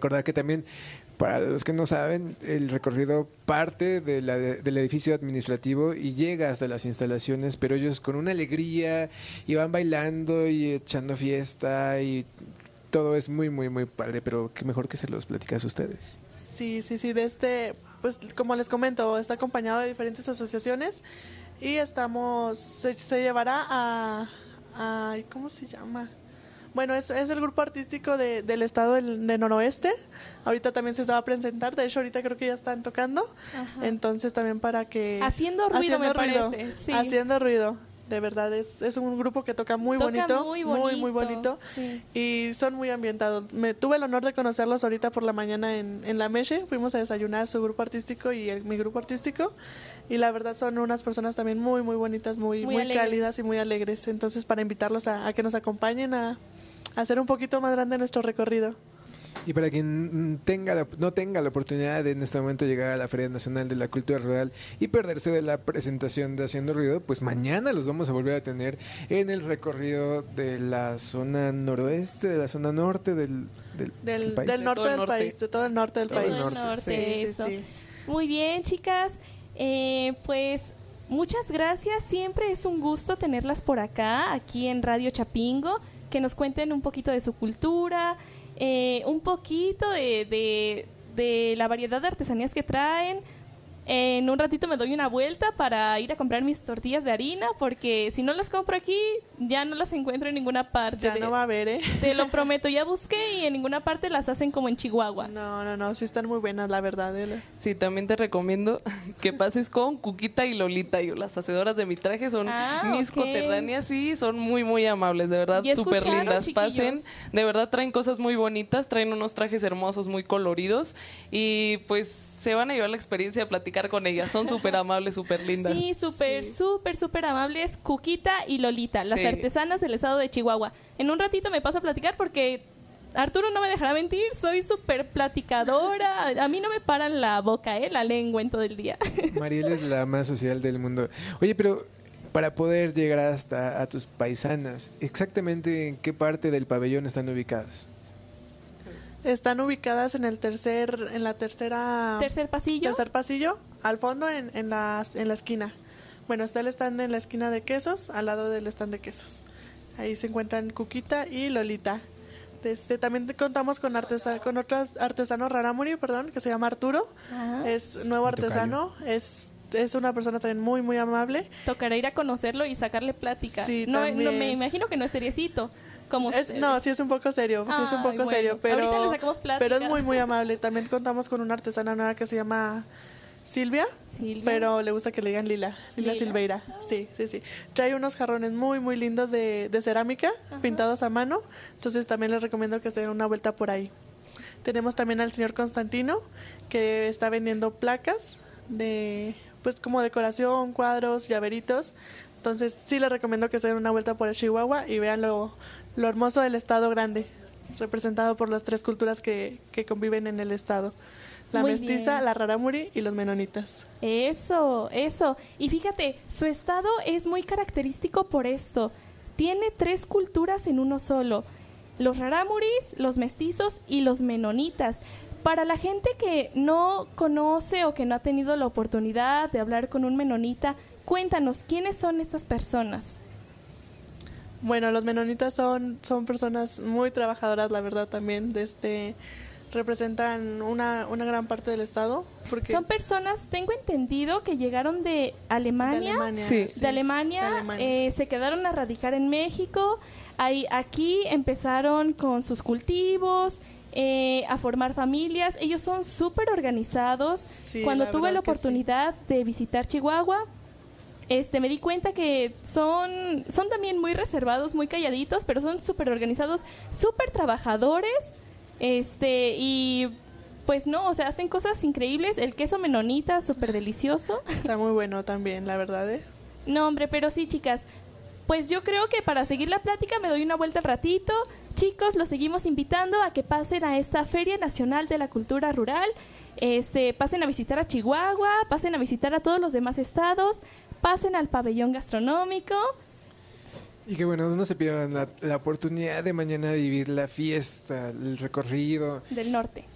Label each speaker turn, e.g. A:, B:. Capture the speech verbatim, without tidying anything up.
A: recordar que también, para los que no saben, el recorrido parte de la, del edificio administrativo y llega hasta las instalaciones, pero ellos con una alegría y van bailando y echando fiesta y todo es muy, muy, muy padre, pero qué mejor que se los platicas a ustedes.
B: Sí, sí, sí, de este, pues como les comento, está acompañado de diferentes asociaciones y estamos, se, se llevará a, a, ¿cómo se llama? Bueno, es, es el grupo artístico de, del estado del, de Noroeste. Ahorita también se va a presentar. De hecho, ahorita creo que ya están tocando.
C: Ajá.
B: Entonces también para que...
C: Haciendo ruido,
B: haciendo
C: me
B: ruido,
C: parece. Sí.
B: Haciendo ruido. De verdad, es, es un grupo que toca muy
C: Toca
B: bonito.
C: muy
B: Muy,
C: bonito,
B: muy bonito.
C: sí.
B: Y son muy ambientados. Me tuve el honor de conocerlos ahorita por la mañana en, en La Meche. Fuimos a desayunar su grupo artístico y el, mi grupo artístico. Y la verdad son unas personas también muy, muy bonitas, muy,
C: Muy
B: muy,
C: alegres.
B: cálidas y muy alegres. Entonces, para invitarlos a, a que nos acompañen a hacer un poquito más grande nuestro recorrido.
A: Y para quien tenga la- no tenga la oportunidad de en este momento llegar a la Feria Nacional de la Cultura Rural y perderse de la presentación de Haciendo Ruido, pues mañana los vamos a volver a tener en el recorrido de la zona noroeste, de la zona norte del, del,
B: Del,
A: del país.
B: del norte
D: todo el
B: del
D: norte.
B: país, de todo el norte del
A: Todo el
B: país.
A: norte.
C: norte,
B: Sí, sí,
C: eso.
B: sí.
C: Muy bien, chicas. Eh, pues muchas gracias. Siempre es un gusto tenerlas por acá, aquí en Radio Chapingo, que nos cuenten un poquito de su cultura, eh, un poquito de, de, de la variedad de artesanías que traen. En un ratito me doy una vuelta para ir a comprar mis tortillas de harina, porque si no las compro aquí, ya no las encuentro en ninguna parte.
B: Ya
C: de-
B: no va a haber, ¿eh?
C: Te lo prometo, ya busqué y en ninguna parte las hacen como en Chihuahua.
B: No, no, no, sí están muy buenas, la verdad. ¿eh?
D: Sí, también te recomiendo que pases con Cuquita y Lolita. Yo, las hacedoras de mi traje son
C: Ah,
D: mis
C: ok.
D: coterráneas y son muy, muy amables, de verdad,
C: ¿Ya
D: súper
C: escucharon,
D: lindas.
C: chiquillos?
D: Pasen, de verdad traen cosas muy bonitas, traen unos trajes hermosos, muy coloridos y pues se van a llevar la experiencia de platicar con ellas. Son súper amables, súper lindas.
C: Sí, súper,
B: Sí.
C: súper, súper amables. Cuquita y Lolita, las
D: Sí.
C: artesanas del estado de Chihuahua. En un ratito me paso a platicar porque Arturo no me dejará mentir. Soy súper platicadora. A mí no me paran la boca, ¿eh? La lengua en todo el día.
A: Mariel es la más social del mundo. Oye, pero para poder llegar hasta a tus paisanas, ¿exactamente en qué parte del pabellón están ubicadas?
B: Están ubicadas en el tercer, en la tercera...
C: Tercer pasillo.
B: tercer pasillo, al fondo en, en, la, en la esquina. Bueno, está el stand en la esquina de quesos, al lado del stand de quesos. Ahí se encuentran Cuquita y Lolita. Este, también contamos con artesa, con otro artesano rarámuri, perdón, que se llama Arturo.
C: Ah,
B: Es nuevo
A: Mi tocayo.
B: artesano, es, es una persona también muy, muy amable.
C: tocará ir a conocerlo y sacarle plática.
B: Sí,
C: no, no
B: también.
C: me imagino que no es seriecito. Como
B: Es,
C: ustedes.
B: no, sí es un poco serio, sí es un
C: Ay,
B: poco
C: bueno.
B: serio, pero,
C: Ahorita le sacamos plática.
B: pero es muy, muy amable. También contamos con una artesana nueva que se llama Silvia,
C: Silvia.
B: pero le gusta que le digan Lila, Lila,
C: Lila.
B: Silveira. Sí, sí, sí. Trae unos jarrones muy, muy lindos de, de cerámica, pintados a mano, entonces también les recomiendo que se den una vuelta por ahí. Tenemos también al señor Constantino, que está vendiendo placas de, pues como decoración, cuadros, llaveritos. Entonces sí les recomiendo que se den una vuelta por el Chihuahua y vean lo, lo hermoso del estado grande, representado por las tres culturas que, que conviven en el estado. La
C: Muy
B: mestiza,
C: bien.
B: la rarámuri y los menonitas.
C: Eso, eso. Y fíjate, su estado es muy característico por esto. Tiene tres culturas en uno solo. Los rarámuris, los mestizos y los menonitas. Para la gente que no conoce o que no ha tenido la oportunidad de hablar con un menonita, cuéntanos, ¿quiénes son estas personas?
B: Bueno, los menonitas son, son personas muy trabajadoras, la verdad, también. De este, representan una, una gran parte del estado. Porque
C: Son personas, tengo entendido, que llegaron de Alemania.
B: de Alemania.
D: Sí.
C: de Alemania,
B: de Alemania.
C: eh, se quedaron a radicar en México. Ahí, aquí empezaron con sus cultivos, eh, a formar familias. Ellos son súper organizados.
B: Sí,
C: Cuando
B: la
C: tuve la
B: verdad que sí.
C: oportunidad de visitar Chihuahua, este, me di cuenta que son, son también muy reservados, muy calladitos, pero son súper organizados, súper trabajadores. Este, y pues no, o sea, hacen cosas increíbles. El queso menonita, súper delicioso.
B: Está muy bueno también, la verdad, ¿eh?
C: No, hombre, pero sí, chicas. Pues yo creo que para seguir la plática me doy una vuelta al ratito. Chicos, los seguimos invitando a que pasen a esta Feria Nacional de la Cultura Rural. Este, pasen a visitar a Chihuahua, pasen a visitar a todos los demás estados, pasen al pabellón gastronómico.
A: Y que bueno, no se pierdan la, la oportunidad de mañana vivir la fiesta, el recorrido.
C: Del norte.